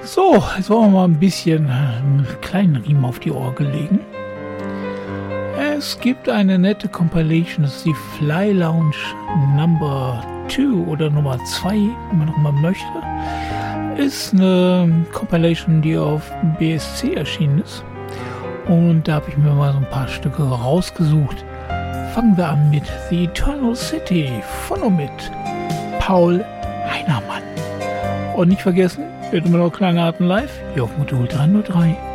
So, jetzt wollen wir mal ein bisschen einen kleinen Riemen auf die Orgel legen. Es gibt eine nette Compilation, das ist die Fly Lounge Number 2 oder Nummer 2, wie man noch mal möchte. Ist eine Compilation, die auf BSC erschienen ist. Und da habe ich mir mal so ein paar Stücke rausgesucht. Fangen wir an mit The Eternal City von mit Paul Heinermann. Und nicht vergessen, wird immer noch Klangharten live hier auf Modul 303.